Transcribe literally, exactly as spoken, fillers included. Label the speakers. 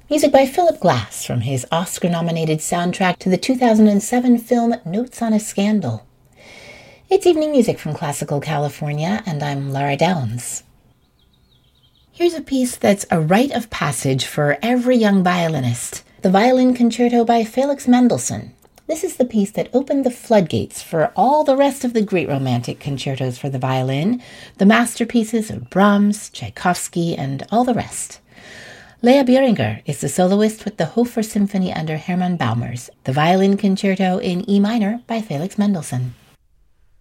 Speaker 1: Music by Philip Glass from his Oscar-nominated soundtrack to the two thousand seven film Notes on a Scandal. It's evening music from Classical California, and I'm Lara Downs. Here's a piece that's a rite of passage for every young violinist, the Violin Concerto by Felix Mendelssohn. This is the piece that opened the floodgates for all the rest of the great romantic concertos for the violin, the masterpieces of Brahms, Tchaikovsky, and all the rest. Leah Bieringer is the soloist with the Hofer Symphony under Hermann Baumers, the Violin Concerto in E minor by Felix Mendelssohn.